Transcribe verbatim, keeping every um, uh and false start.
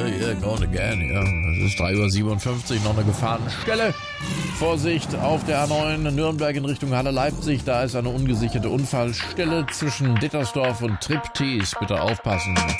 yeah, gone again, ja. Es ist drei Uhr siebenundfünfzig, noch eine Gefahrenstelle. Vorsicht auf der A neun Nürnberg in Richtung Halle Leipzig. Da ist eine ungesicherte Unfallstelle zwischen Dittersdorf und Triptis. Bitte aufpassen.